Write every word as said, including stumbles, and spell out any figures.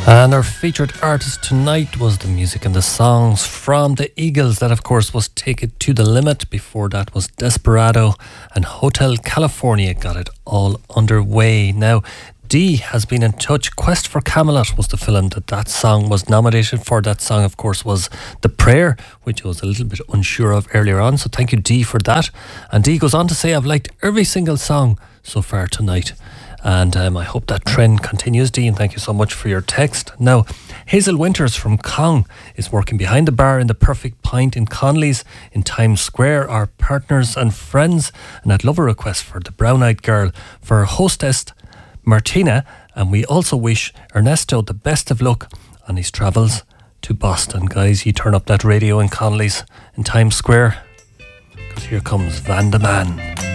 And our featured artist tonight was the music and the songs from the Eagles. That, of course, was Take It to the Limit. Before that was Desperado, and Hotel California got it all underway. Now, Dee has been in touch. Quest for Camelot was the film that that song was nominated for. That song, of course, was The Prayer, which I was a little bit unsure of earlier on. So thank you, Dee, for that. And Dee goes on to say, I've liked every single song so far tonight. And um, I hope that trend continues, Dee, and thank you so much for your text. Now, Hazel Winters from Cong is working behind the bar in the Perfect Pint in Conley's in Times Square, our partners and friends. And I'd love a request for the Brown-Eyed Girl for our hostess, Martina. And we also wish Ernesto the best of luck on his travels to Boston. Guys, you turn up that radio in Conley's in Times Square, because here comes Van de Man.